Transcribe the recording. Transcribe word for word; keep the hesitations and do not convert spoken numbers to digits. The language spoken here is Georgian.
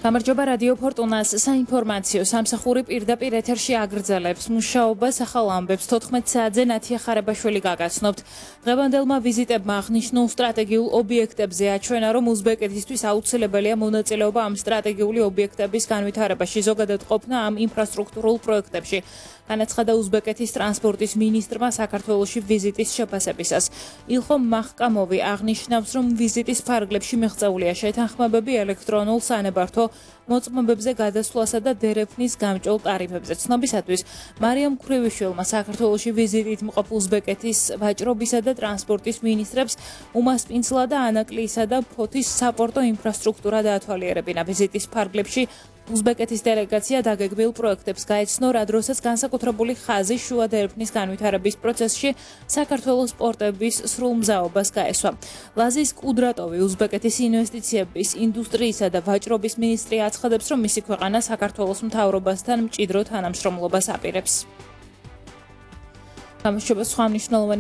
გამარჯობა რადიო ფორტუნას საინფორმაციო სამსახური პირდაპირ ეთერში აგრძელებს მუშაობას ახალ ამბებს თოთხმეტ საათზე ნათია ხარებაშვილი გაგაცნობთ. დღევანდელმა ვიზიტებმა აღნიშნულ სტრატეგიულ ობიექტებზე აჩვენა, რომ უზბეკეთისთვის აუცილებელია მონაწილეობა ამ სტრატეგიული ობიექტების განვითარებაში, ზოგადად ყოფნა ამ ინფრასტრუქტურულ პროექტებში. განაცხადა უზბეკეთის ტრანსპორტის მინისტრმა საქართველოში ვიზიტის შეფასებისას. ილხომ მაჰკამოვი აღნიშნავს, რომ ვიზიტის ფარგლებში მიღწეულია შეთანხმებები ელექტრონულ სანებართო მოწმობებზე გადასვლასა და დერეფნის გამჭოლ ტარიფებზე. ცნობისათვის, მარიამ ქრივიშვილმა საქართველოში ვიზიტით მყოფ უზბეკეთის ვაჭრობისა და ტრანსპორტის მინისტრებს უმასპინძლა და ანაკლიისა და ფოთის საპორტო ინფრასტრუქტურა დაათვალიერებინა. ვიზიტის ფარგლებში უზბეკეთის დელეგაცია დაგეგმილ პროექტებს გაეცნო, რა დროსაც განსაკუთრებული ხაზი შუა დერეფნის განვითარების პროცესში საქართველოს პორტების სრულ მზაობას გაესვა. ლაზის კუდრატოვი, უზბეკეთის ინვესტიციების, ინდუსტრიისა და ვაჭრობის მინისტრი აცხადებს, რომ მისი ქვეყანა საქართველოს მთავრობასთან მჭიდრო თანამშრომლობას აპირებს. გამარჯობა სხვა მნიშვნელოვანი